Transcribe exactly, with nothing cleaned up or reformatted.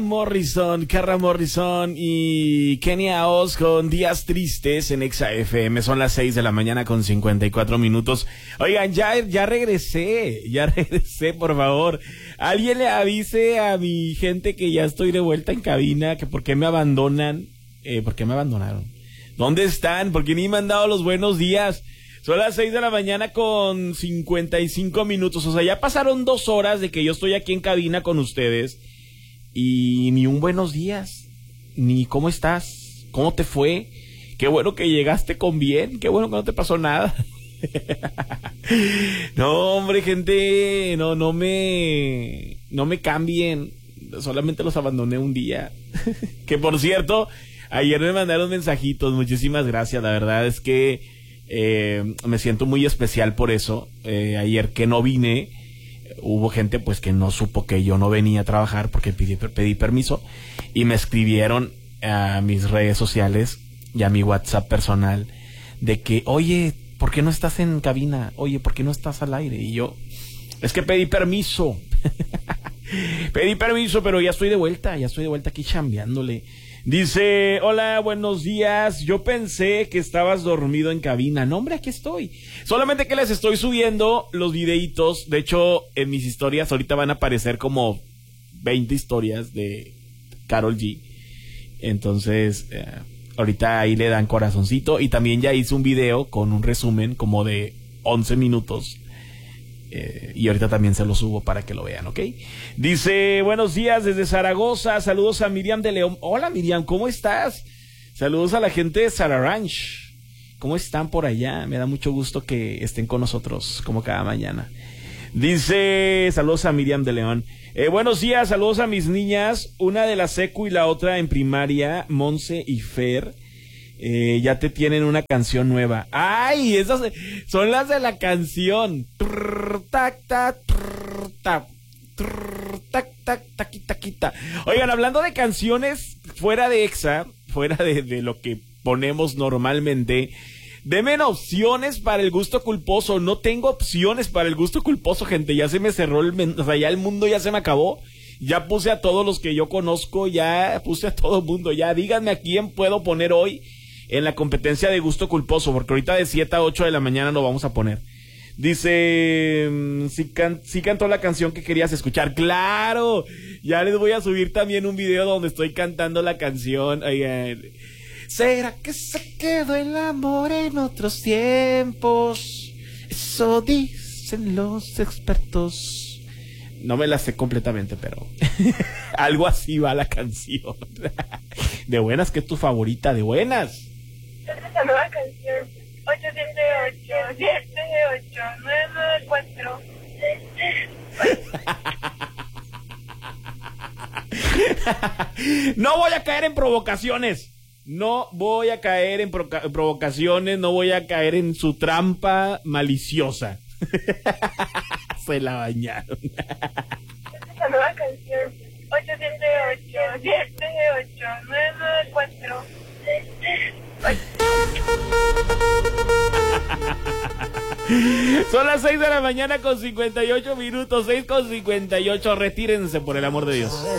Morrison, Carra Morrison y Kenia Oz con Días Tristes en Exa F M. Son las seis de la mañana con cincuenta y cuatro minutos. Oigan, ya, ya regresé, ya regresé, por favor. Alguien le avise a mi gente que ya estoy de vuelta en cabina, que por qué me abandonan, eh, por qué me abandonaron. ¿Dónde están? ¿Por qué ni me han dado los buenos días? Son las seis de la mañana con cincuenta y cinco minutos. O sea, ya pasaron dos horas de que yo estoy aquí en cabina con ustedes. Y ni un buenos días, ni cómo estás, cómo te fue, qué bueno que llegaste con bien, qué bueno que no te pasó nada. No, hombre, gente, no, no me, no me cambien, solamente los abandoné un día. Que por cierto, ayer me mandaron mensajitos, muchísimas gracias, la verdad es que eh, me siento muy especial por eso. Eh, ayer que no vine, hubo gente pues que no supo que yo no venía a trabajar porque pedí, pedí permiso y me escribieron a mis redes sociales y a mi WhatsApp personal de que, oye, ¿por qué no estás en cabina? Oye, ¿por qué no estás al aire? Y yo, es que pedí permiso. Pedí permiso, pero ya estoy de vuelta, ya estoy de vuelta aquí chambeándole. Dice, hola, buenos días, yo pensé que estabas dormido en cabina. No, hombre, aquí estoy. Solamente que les estoy subiendo los videitos. De hecho, en mis historias ahorita van a aparecer como veinte historias de Karol G. Entonces, eh, ahorita ahí le dan corazoncito. Y también ya hice un video con un resumen como de once minutos. Eh, y ahorita también se lo subo para que lo vean, ¿ok? Dice, buenos días desde Zaragoza, saludos a Miriam de León. Hola Miriam, ¿cómo estás? Saludos a la gente de Zara Ranch. ¿Cómo están por allá? Me da mucho gusto que estén con nosotros, como cada mañana. Dice, saludos a Miriam de León. Eh, buenos días, saludos a mis niñas, una de la secu y la otra en primaria, Monse y Fer. Eh, ya te tienen una canción nueva. ¡Ay! Esas son las de la canción. Trrr, tac, tac, trrr, tac, trrr, tac, tac, taquita, taquita. Oigan, hablando de canciones fuera de Exa, fuera de, de lo que ponemos normalmente, denme opciones para el gusto culposo. No tengo opciones para el gusto culposo, gente. Ya se me cerró el... O sea, ya el mundo ya se me acabó. Ya puse a todos los que yo conozco, ya puse a todo el mundo. Ya díganme a quién puedo poner hoy en la competencia de gusto culposo, porque ahorita de siete a ocho de la mañana lo vamos a poner. Dice, si, can, si cantó la canción que querías escuchar. ¡Claro! Ya les voy a subir también un video donde estoy cantando la canción. Oigan, ¿será que se quedó el amor en otros tiempos? Eso dicen los expertos. No me la sé completamente, pero algo así va la canción. De buenas, que es tu favorita, de buenas. Esta nueva canción, ocho siete ocho, siete ocho, nueve nueve cuatro. No voy a caer en provocaciones. No voy a caer en proca- provocaciones. No voy a caer en su trampa maliciosa. Se la bañaron. Esta nueva canción, ocho siete ocho, siete ocho, nueve nueve cuatro. Son las seis de la mañana con cincuenta y ocho minutos, seis con cincuenta y ocho. Retírense, por el amor de Dios.